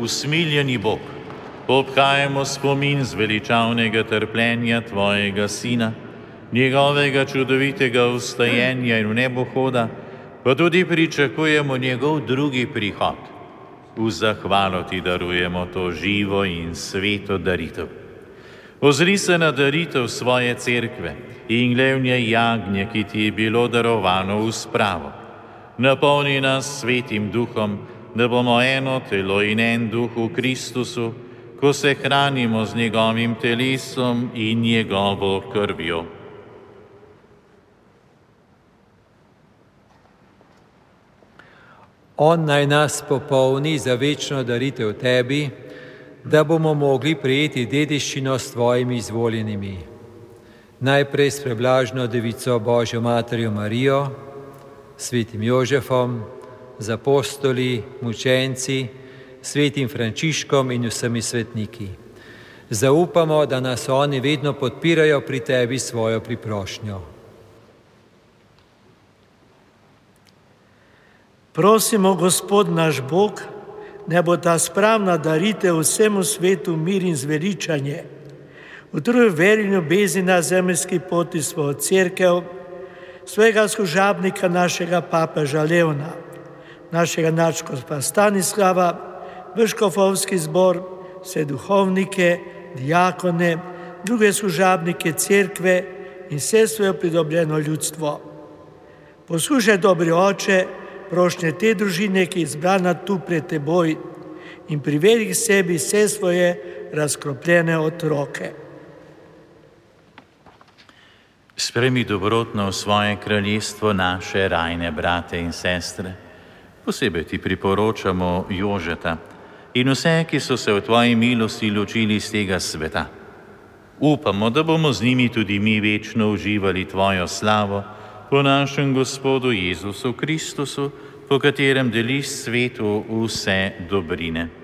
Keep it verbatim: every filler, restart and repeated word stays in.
usmiljeni Bog, obhajamo spomin zveličavnega trpljenja Tvojega Sina, njegovega čudovitega vstajenja in vnebohoda, pa tudi pričakujemo njegov drugi prihod. V zahvalo Ti darujemo to živo in sveto daritev. Ozri se na daritev svoje cerkve in glevnje jagnje, ki Ti je bilo darovano v spravo. Napolni nas svetim duhom, da bomo eno telo in en duh v Kristusu, ko se hranimo z njegovim telesom in njegovo krvjo. On naj nas popolni za večno daritev Tebi, da bomo mogli prijeti dediščino s Tvojimi izvoljenimi. Najprej s preblažno Devico Božjo Materjo Marijo, svetim Jožefom, z apostoli, mučenci, svetim Frančiškom in vsemi svetniki. Zaupamo, da nas oni vedno podpirajo pri Tebi svojo priprošnjo. Prosimo, Gospod naš Bog, ne bo ta spravna daritev vsemu svetu mir in zveličanje. Utruj veri in ljubezni na zemeljski poti svojo cerkev, svojega služabnika, našega papeža Leona, našega nadškofa Stanislava, Biškofovski zbor, vse duhovnike, diakone, druge služabnike cerkve in vse svoje pridobljeno ljudstvo. Poslušaj, dobri Oče, prošnje te družine, ki je izbrana tu pred Teboj, in privedi k sebi vse svoje razkropljene otroke. Spremi dobrotno v svoje kraljestvo naše rajne brate in sestre. Posebej Ti priporočamo Jožeta in vse, ki so se v Tvoji milosti ločili iz tega sveta. Upamo, da bomo z njimi tudi mi večno uživali Tvojo slavo po našem Gospodu Jezusu Kristusu, po katerem deliš svetu vse dobrine.